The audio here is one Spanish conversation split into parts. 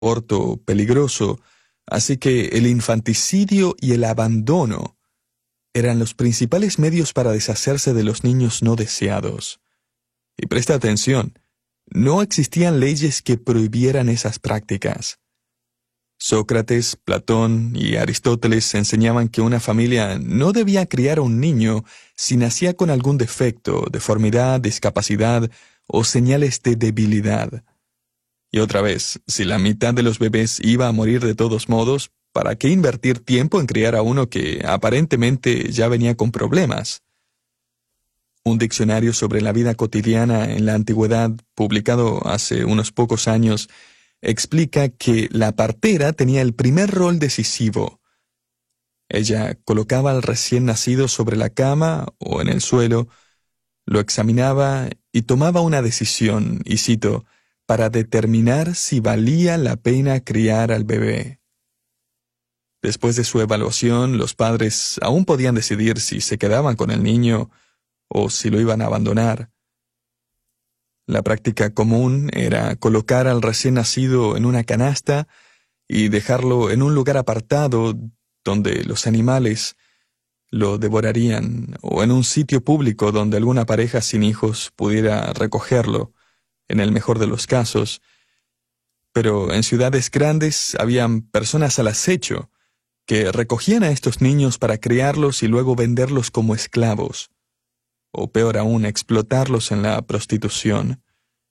aborto peligroso, así que el infanticidio y el abandono eran los principales medios para deshacerse de los niños no deseados. Y presta atención, no existían leyes que prohibieran esas prácticas. Sócrates, Platón y Aristóteles enseñaban que una familia no debía criar a un niño si nacía con algún defecto, deformidad, discapacidad o señales de debilidad. Y otra vez, si la mitad de los bebés iba a morir de todos modos, ¿para qué invertir tiempo en criar a uno que aparentemente ya venía con problemas? Un diccionario sobre la vida cotidiana en la antigüedad, publicado hace unos pocos años, explica que la partera tenía el primer rol decisivo. Ella colocaba al recién nacido sobre la cama o en el suelo, lo examinaba y tomaba una decisión, y cito, para determinar si valía la pena criar al bebé. Después de su evaluación, los padres aún podían decidir si se quedaban con el niño o si lo iban a abandonar. La práctica común era colocar al recién nacido en una canasta y dejarlo en un lugar apartado donde los animales lo devorarían, o en un sitio público donde alguna pareja sin hijos pudiera recogerlo, en el mejor de los casos. Pero en ciudades grandes habían personas al acecho que recogían a estos niños para criarlos y luego venderlos como esclavos, o peor aún, explotarlos en la prostitución.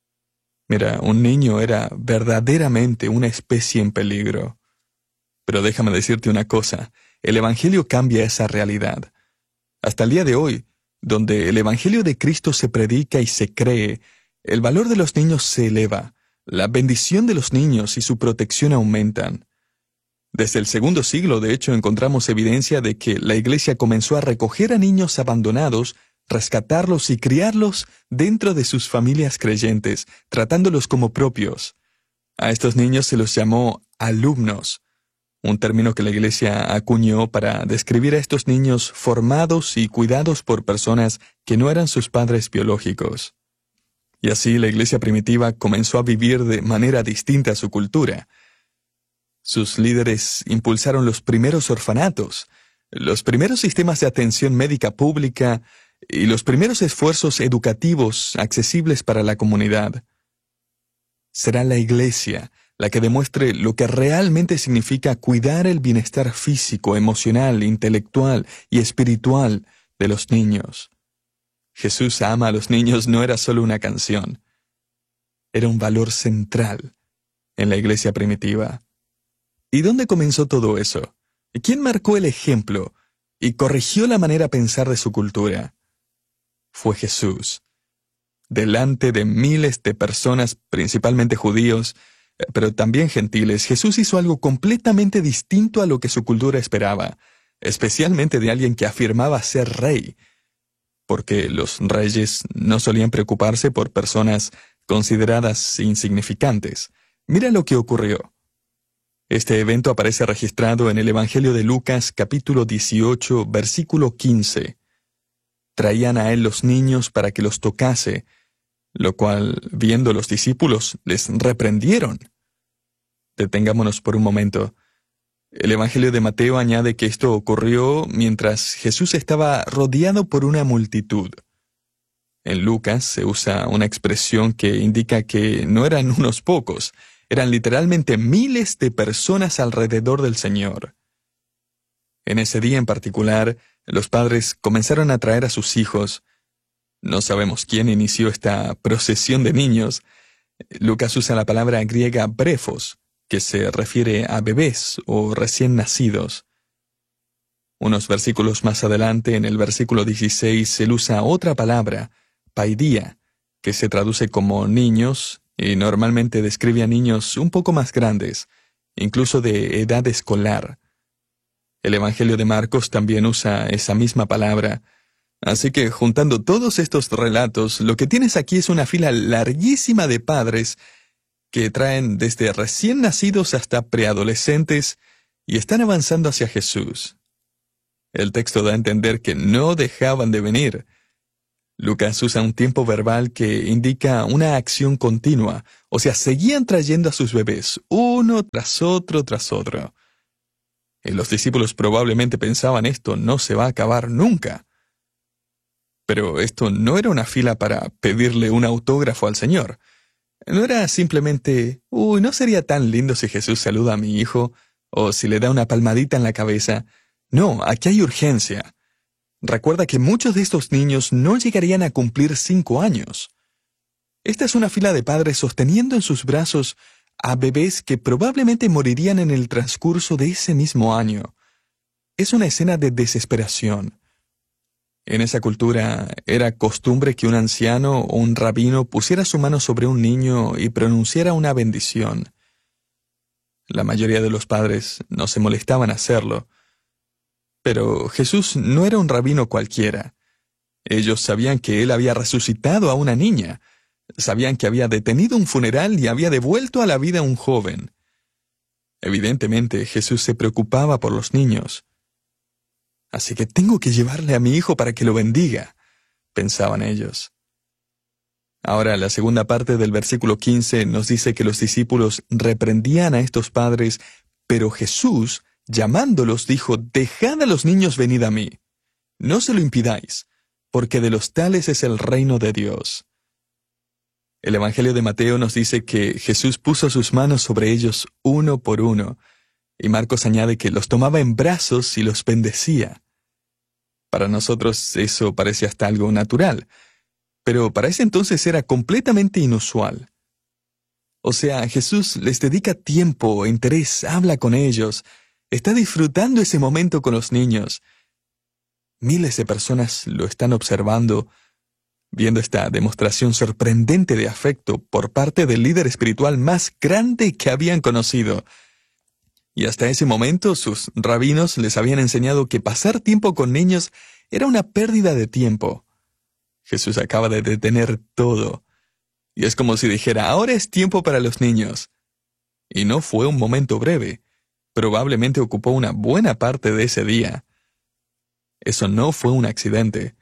Mira, un niño era verdaderamente una especie en peligro. Pero déjame decirte una cosa, el Evangelio cambia esa realidad. Hasta el día de hoy, donde el Evangelio de Cristo se predica y se cree, el valor de los niños se eleva, la bendición de los niños y su protección aumentan. Desde el segundo siglo, de hecho, encontramos evidencia de que la Iglesia comenzó a recoger a niños abandonados, rescatarlos y criarlos dentro de sus familias creyentes, tratándolos como propios. A estos niños se los llamó alumnos, un término que la Iglesia acuñó para describir a estos niños formados y cuidados por personas que no eran sus padres biológicos. Y así la Iglesia primitiva comenzó a vivir de manera distinta a su cultura. Sus líderes impulsaron los primeros orfanatos, los primeros sistemas de atención médica pública y los primeros esfuerzos educativos accesibles para la comunidad. Será la Iglesia la que demuestre lo que realmente significa cuidar el bienestar físico, emocional, intelectual y espiritual de los niños. Jesús ama a los niños no era solo una canción, era un valor central en la Iglesia primitiva. ¿Y dónde comenzó todo eso? ¿Quién marcó el ejemplo y corrigió la manera de pensar de su cultura? Fue Jesús. Delante de miles de personas, principalmente judíos, pero también gentiles, Jesús hizo algo completamente distinto a lo que su cultura esperaba, especialmente de alguien que afirmaba ser rey, porque los reyes no solían preocuparse por personas consideradas insignificantes. Mira lo que ocurrió. Este evento aparece registrado en el Evangelio de Lucas, capítulo 18, versículo 15. Traían a él los niños para que los tocase, lo cual, viendo los discípulos, les reprendieron. Detengámonos por un momento. El Evangelio de Mateo añade que esto ocurrió mientras Jesús estaba rodeado por una multitud. En Lucas se usa una expresión que indica que no eran unos pocos, eran literalmente miles de personas alrededor del Señor. En ese día en particular, los padres comenzaron a traer a sus hijos. No sabemos quién inició esta procesión de niños. Lucas usa la palabra griega brefos, que se refiere a bebés o recién nacidos. Unos versículos más adelante, en el versículo 16, él usa otra palabra, paidía, que se traduce como niños y normalmente describe a niños un poco más grandes, incluso de edad escolar. El Evangelio de Marcos también usa esa misma palabra. Así que, juntando todos estos relatos, lo que tienes aquí es una fila larguísima de padres que traen desde recién nacidos hasta preadolescentes y están avanzando hacia Jesús. El texto da a entender que no dejaban de venir. Lucas usa un tiempo verbal que indica una acción continua, o sea, seguían trayendo a sus bebés, uno tras otro tras otro. Y los discípulos probablemente pensaban esto no se va a acabar nunca. Pero esto no era una fila para pedirle un autógrafo al Señor. No era simplemente, ¿no sería tan lindo si Jesús saluda a mi hijo? O si le da una palmadita en la cabeza. No, aquí hay urgencia. Recuerda que muchos de estos niños no llegarían a cumplir 5 años. Esta es una fila de padres sosteniendo en sus brazos a bebés que probablemente morirían en el transcurso de ese mismo año. Es una escena de desesperación. En esa cultura era costumbre que un anciano o un rabino pusiera su mano sobre un niño y pronunciara una bendición. La mayoría de los padres no se molestaban a hacerlo. Pero Jesús no era un rabino cualquiera. Ellos sabían que él había resucitado a una niña. Sabían que había detenido un funeral y había devuelto a la vida a un joven. Evidentemente, Jesús se preocupaba por los niños. Así que tengo que llevarle a mi hijo para que lo bendiga, pensaban ellos. Ahora, la segunda parte del versículo 15 nos dice que los discípulos reprendían a estos padres, pero Jesús, llamándolos, dijo: «Dejad a los niños venid a mí. No se lo impidáis, porque de los tales es el reino de Dios». El Evangelio de Mateo nos dice que Jesús puso sus manos sobre ellos uno por uno, y Marcos añade que los tomaba en brazos y los bendecía. Para nosotros eso parece hasta algo natural, pero para ese entonces era completamente inusual. O sea, Jesús les dedica tiempo, interés, habla con ellos, está disfrutando ese momento con los niños. Miles de personas lo están observando, viendo esta demostración sorprendente de afecto por parte del líder espiritual más grande que habían conocido. Y hasta ese momento sus rabinos les habían enseñado que pasar tiempo con niños era una pérdida de tiempo. Jesús acaba de detener todo. Y es como si dijera: ahora es tiempo para los niños. Y no fue un momento breve. Probablemente ocupó una buena parte de ese día. Eso no fue un accidente.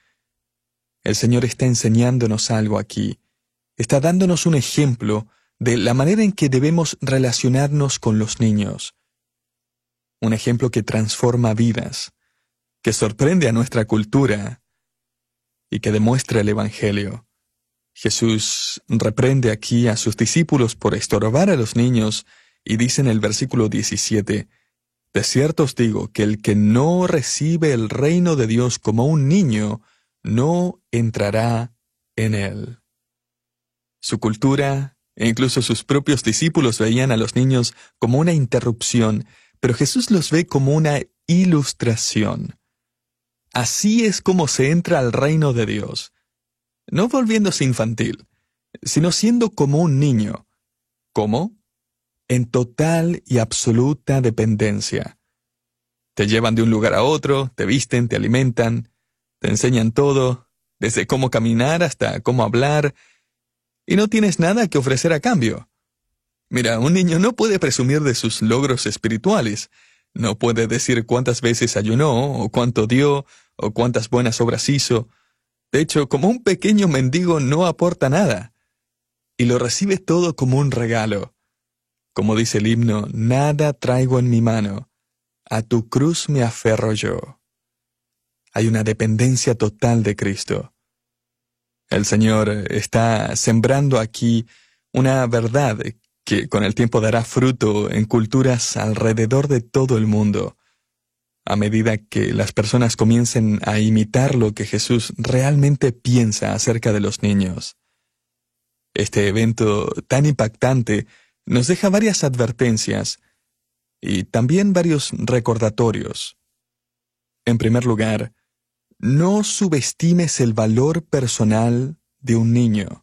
El Señor está enseñándonos algo aquí. Está dándonos un ejemplo de la manera en que debemos relacionarnos con los niños. Un ejemplo que transforma vidas, que sorprende a nuestra cultura y que demuestra el Evangelio. Jesús reprende aquí a sus discípulos por estorbar a los niños y dice en el versículo 17, «De cierto os digo que el que no recibe el reino de Dios como un niño, no entrará en él». Su cultura, e incluso sus propios discípulos, veían a los niños como una interrupción, pero Jesús los ve como una ilustración. Así es como se entra al reino de Dios. No volviéndose infantil, sino siendo como un niño. ¿Cómo? En total y absoluta dependencia. Te llevan de un lugar a otro, te visten, te alimentan, te enseñan todo, desde cómo caminar hasta cómo hablar, y no tienes nada que ofrecer a cambio. Mira, un niño no puede presumir de sus logros espirituales. No puede decir cuántas veces ayunó, o cuánto dio, o cuántas buenas obras hizo. De hecho, como un pequeño mendigo no aporta nada. Y lo recibe todo como un regalo. Como dice el himno, «Nada traigo en mi mano, a tu cruz me aferro yo». Hay una dependencia total de Cristo. El Señor está sembrando aquí una verdad que con el tiempo dará fruto en culturas alrededor de todo el mundo, a medida que las personas comiencen a imitar lo que Jesús realmente piensa acerca de los niños. Este evento tan impactante nos deja varias advertencias y también varios recordatorios. En primer lugar, no subestimes el valor personal de un niño.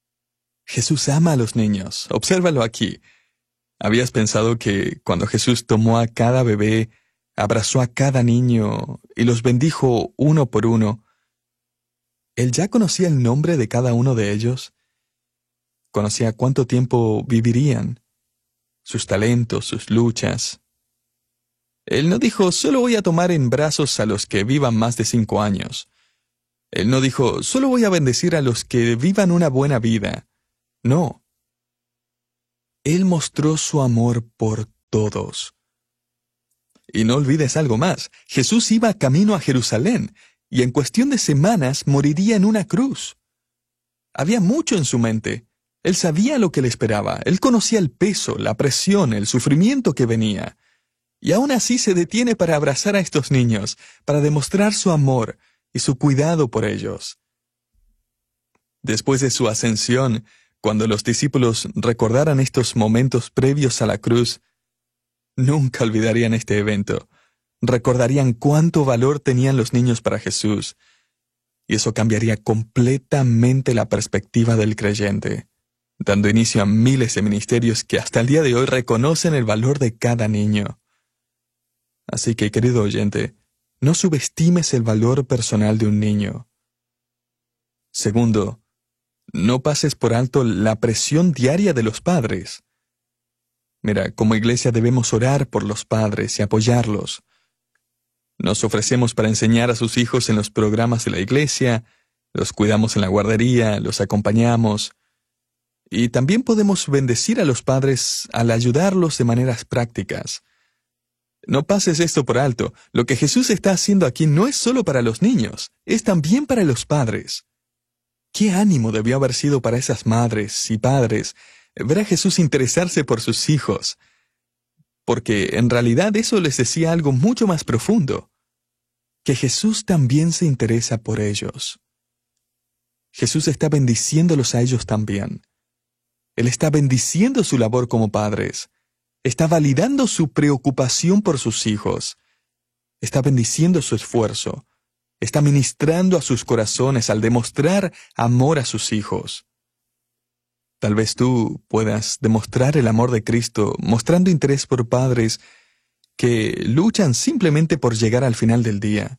Jesús ama a los niños. Obsérvalo aquí. ¿Habías pensado que cuando Jesús tomó a cada bebé, abrazó a cada niño y los bendijo uno por uno, él ya conocía el nombre de cada uno de ellos? Conocía cuánto tiempo vivirían, sus talentos, sus luchas. Él no dijo: solo voy a tomar en brazos a los que vivan más de 5 años. Él no dijo, solo voy a bendecir a los que vivan una buena vida. No. Él mostró su amor por todos. Y no olvides algo más. Jesús iba camino a Jerusalén y en cuestión de semanas moriría en una cruz. Había mucho en su mente. Él sabía lo que le esperaba. Él conocía el peso, la presión, el sufrimiento que venía. Y aún así se detiene para abrazar a estos niños, para demostrar su amor y su cuidado por ellos. Después de su ascensión, cuando los discípulos recordaran estos momentos previos a la cruz, nunca olvidarían este evento. Recordarían cuánto valor tenían los niños para Jesús. Y eso cambiaría completamente la perspectiva del creyente, dando inicio a miles de ministerios que hasta el día de hoy reconocen el valor de cada niño. Así que, querido oyente, no subestimes el valor personal de un niño. Segundo, no pases por alto la presión diaria de los padres. Mira, como iglesia debemos orar por los padres y apoyarlos. Nos ofrecemos para enseñar a sus hijos en los programas de la iglesia, los cuidamos en la guardería, los acompañamos. Y también podemos bendecir a los padres al ayudarlos de maneras prácticas. No pases esto por alto. Lo que Jesús está haciendo aquí no es solo para los niños, es también para los padres. ¿Qué ánimo debió haber sido para esas madres y padres ver a Jesús interesarse por sus hijos? Porque en realidad eso les decía algo mucho más profundo, que Jesús también se interesa por ellos. Jesús está bendiciéndolos a ellos también. Él está bendiciendo su labor como padres. Está validando su preocupación por sus hijos. Está bendiciendo su esfuerzo. Está ministrando a sus corazones al demostrar amor a sus hijos. Tal vez tú puedas demostrar el amor de Cristo mostrando interés por padres que luchan simplemente por llegar al final del día.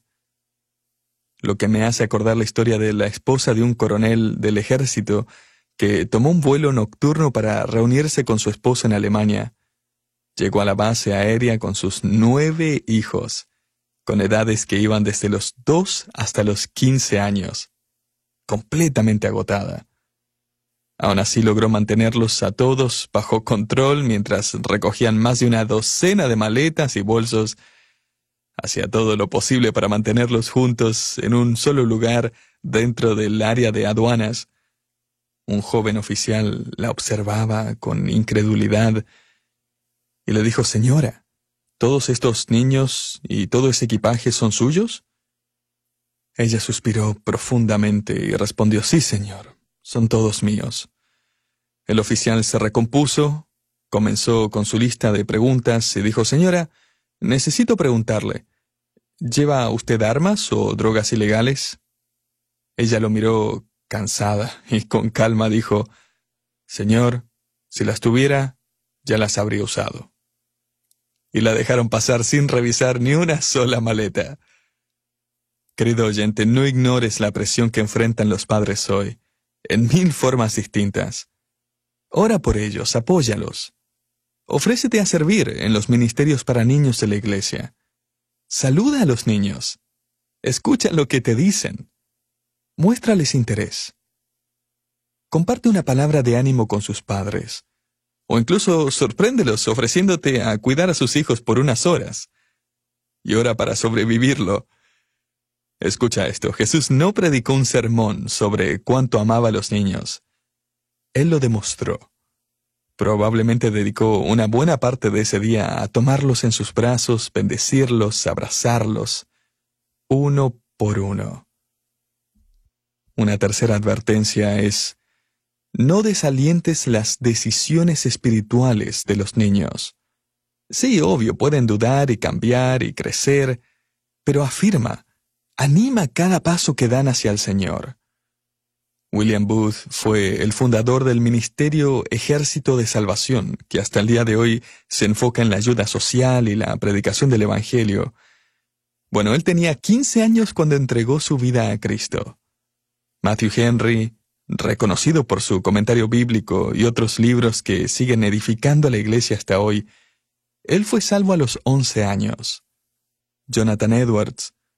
Lo que me hace acordar la historia de la esposa de un coronel del ejército que tomó un vuelo nocturno para reunirse con su esposa en Alemania. Llegó a la base aérea con sus 9 hijos, con edades que iban desde los 2 hasta los 15 años, completamente agotada. Aún así logró mantenerlos a todos bajo control mientras recogían más de una docena de maletas y bolsos. Hacía todo lo posible para mantenerlos juntos en un solo lugar dentro del área de aduanas. Un joven oficial la observaba con incredulidad y le dijo, «Señora, ¿todos estos niños y todo ese equipaje son suyos?» Ella suspiró profundamente y respondió, «Sí, señor. Son todos míos». El oficial se recompuso, comenzó con su lista de preguntas y dijo, «Señora, necesito preguntarle, ¿lleva usted armas o drogas ilegales?» Ella lo miró cansada y con calma dijo, «Señor, si las tuviera, ya las habría usado». Y la dejaron pasar sin revisar ni una sola maleta. Querido oyente, no ignores la presión que enfrentan los padres hoy, en 1000 formas distintas. Ora por ellos, apóyalos. Ofrécete a servir en los ministerios para niños de la iglesia. Saluda a los niños. Escucha lo que te dicen. Muéstrales interés. Comparte una palabra de ánimo con sus padres. O incluso sorpréndelos ofreciéndote a cuidar a sus hijos por unas horas. Y ora para sobrevivirlo. Escucha esto, Jesús no predicó un sermón sobre cuánto amaba a los niños. Él lo demostró. Probablemente dedicó una buena parte de ese día a tomarlos en sus brazos, bendecirlos, abrazarlos, uno por uno. Una tercera advertencia es, no desalientes las decisiones espirituales de los niños. Sí, obvio, pueden dudar y cambiar y crecer, pero afirma, anima cada paso que dan hacia el Señor. William Booth fue el fundador del Ministerio Ejército de Salvación, que hasta el día de hoy se enfoca en la ayuda social y la predicación del Evangelio. Bueno, él tenía 15 años cuando entregó su vida a Cristo. Matthew Henry, reconocido por su comentario bíblico y otros libros que siguen edificando a la iglesia hasta hoy, él fue salvo a los 11 años. Jonathan Edwards,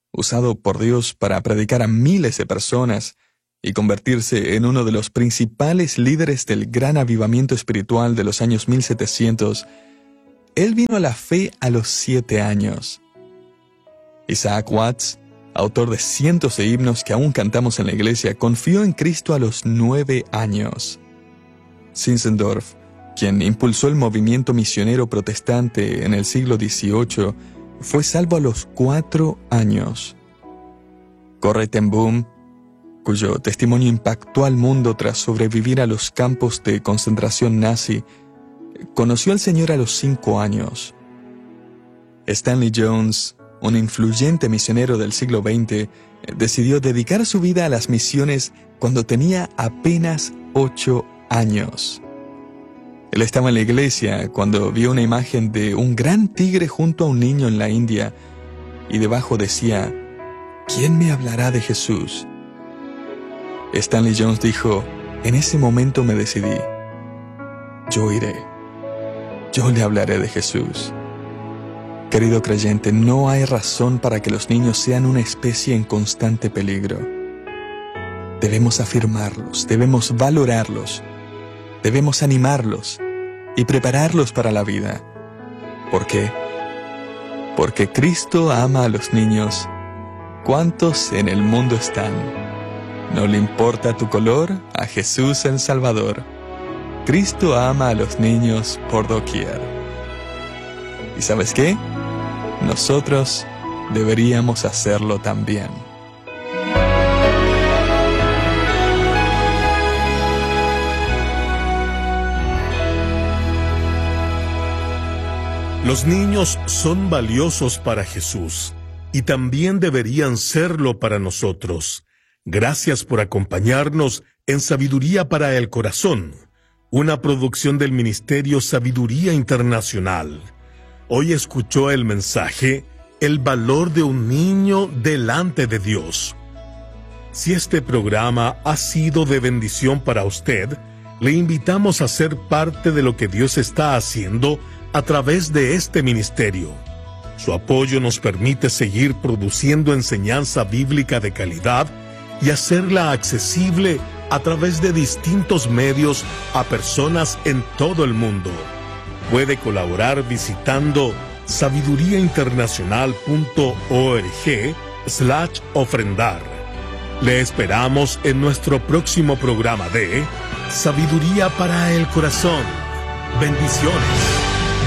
usado por Dios para predicar a miles de personas y convertirse en uno de los principales líderes del gran avivamiento espiritual de los años 1700, él vino a la fe a los 7 años. Isaac Watts, autor de cientos de himnos que aún cantamos en la iglesia, confió en Cristo a los 9 años. Zinzendorf, quien impulsó el movimiento misionero protestante en el siglo XVIII, fue salvo a los 4 años. Corrie ten Boom, cuyo testimonio impactó al mundo tras sobrevivir a los campos de concentración nazi, conoció al Señor a los 5 años. Stanley Jones, un influyente misionero del siglo XX, decidió dedicar su vida a las misiones cuando tenía apenas 8 años. Él estaba en la iglesia cuando vio una imagen de un gran tigre junto a un niño en la India y debajo decía: ¿Quién me hablará de Jesús? Stanley Jones dijo: en ese momento me decidí. Yo iré. Yo le hablaré de Jesús. Querido creyente, no hay razón para que los niños sean una especie en constante peligro. Debemos afirmarlos, debemos valorarlos, debemos animarlos y prepararlos para la vida. ¿Por qué? Porque Cristo ama a los niños. ¿Cuántos en el mundo están? No le importa tu color, a Jesús el Salvador. Cristo ama a los niños por doquier. ¿Y sabes qué? Nosotros deberíamos hacerlo también. Los niños son valiosos para Jesús y también deberían serlo para nosotros. Gracias por acompañarnos en Sabiduría para el Corazón, una producción del Ministerio Sabiduría Internacional. Hoy escuchó el mensaje El valor de un niño delante de Dios. Si este programa ha sido de bendición para usted, le invitamos a ser parte de lo que Dios está haciendo a través de este ministerio. Su apoyo nos permite seguir produciendo enseñanza bíblica de calidad y hacerla accesible a través de distintos medios a personas en todo el mundo. Puede colaborar visitando sabiduriainternacional.org/ofrendar. Le esperamos en nuestro próximo programa de Sabiduría para el Corazón. Bendiciones.